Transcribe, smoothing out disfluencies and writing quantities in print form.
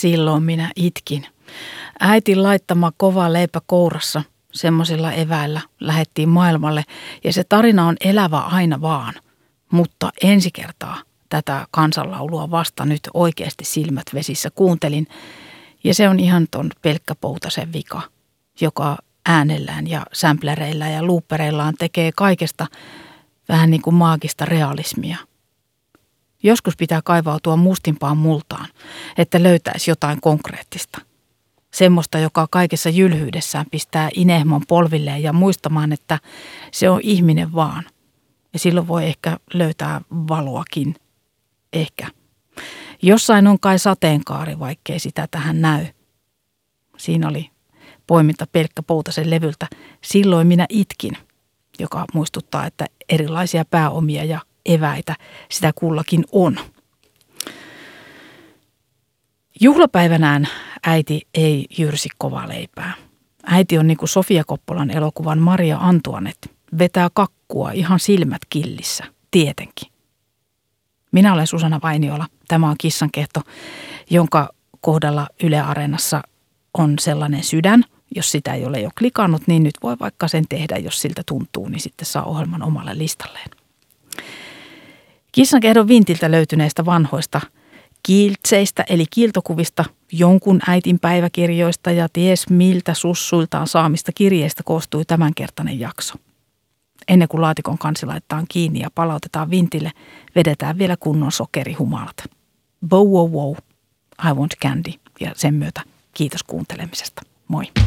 Silloin minä itkin. Äitin laittama kova leipä kourassa, semmoisilla eväillä lähettiin maailmalle ja se tarina on elävä aina vaan. Mutta ensi kertaa tätä kansanlaulua vasta nyt oikeasti silmät vesissä kuuntelin ja se on ihan ton Pelkkä Poutasen vika, joka äänellään ja samplereillä ja loopereillaan tekee kaikesta vähän niin kuin maagista realismia. Joskus pitää kaivautua mustimpaan multaan, että löytäisi jotain konkreettista. Semmoista, joka kaikessa jylhyydessään pistää inehmon polvilleen ja muistamaan, että se on ihminen vaan. Ja silloin voi ehkä löytää valoakin. Ehkä. Jossain on kai sateenkaari, vaikkei sitä tähän näy. Siinä oli poiminta Pelkkä Poutasen levyltä Silloin minä itkin, joka muistuttaa, että erilaisia pääomia ja eväitä sitä kullakin on. Juhlapäivänään äiti ei jyrsi kovaa leipää. Äiti on niin kuin Sofia Coppolan elokuvan Maria Antoinette. Vetää kakkua ihan silmät killissä, tietenkin. Minä olen Susanna Vainiola. Tämä on Kissankehto, jonka kohdalla Yle Areenassa on sellainen sydän. Jos sitä ei ole jo klikannut, niin nyt voi vaikka sen tehdä, jos siltä tuntuu, niin sitten saa ohjelman omalle listalleen. Kissankehdon vintiltä löytyneistä vanhoista kiiltseistä eli kiiltokuvista, jonkun äitin päiväkirjoista ja ties miltä sussuiltaan saamista kirjeistä koostui tämänkertainen jakso. Ennen kuin laatikon kansi laitetaan kiinni ja palautetaan vintille, vedetään vielä kunnon sokerihumalat. Wow, wow, wow, I want candy ja sen myötä kiitos kuuntelemisesta. Moi.